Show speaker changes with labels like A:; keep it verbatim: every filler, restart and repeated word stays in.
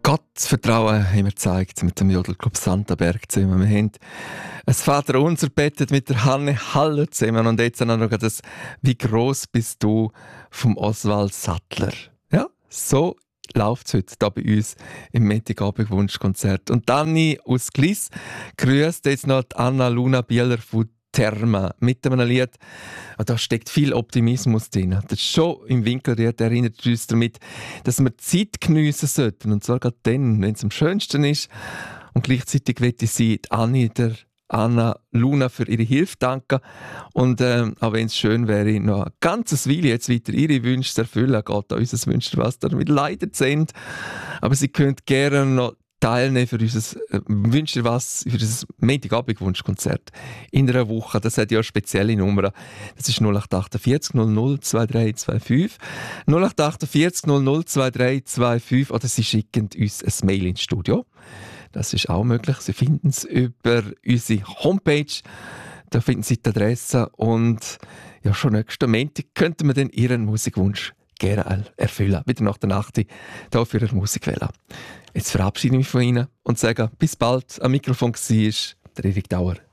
A: Gottvertrauen haben wir gezeigt mit dem Jodelclub Santaberg zusammen. Wir haben ein Vaterunser bettet mit der Hanne Haller zusammen und jetzt auch noch das «Wie groß bist du» vom Oswald Sattler. Ja, so läuft es heute hier bei uns im Montagabend-Wunschkonzert. Und Dani aus Gliss grüßt jetzt noch die Anna Luna Bieler von Therma mit einem Lied. Da steckt viel Optimismus drin. Das ist schon im Winkelried erinnert uns damit, dass wir Zeit geniessen sollten. Und zwar gerade dann, wenn es am schönsten ist. Und gleichzeitig möchte sie die Anni, der Anna Luna, für ihre Hilfe danken. Und ähm, auch wenn es schön wäre, noch ein ganzes Weile jetzt weiter ihre Wünsche zu erfüllen, geht an unser Wünsch, was damit leider sind. Aber sie könnt gerne noch teilnehmen für unser äh, Wünsch dir was, für unser Montagabend-Wunschkonzert in einer Woche. Das hat ja eine spezielle Nummer. Das ist null acht achtundvierzig null null zwei drei zwei fünf. null acht achtundvierzig null null zwei drei zwei fünf. Oder Sie schicken uns ein Mail ins Studio. Das ist auch möglich. Sie finden es über unsere Homepage. Da finden Sie die Adresse. Und ja, schon nächsten Montag könnten wir dann Ihren Musikwunsch gerne erfüllen. Wieder nach der Nacht hier für Ihre Musikwelle. Jetzt verabschiede ich mich von Ihnen und sage bis bald. Am Mikrofon war der Erik Dauer.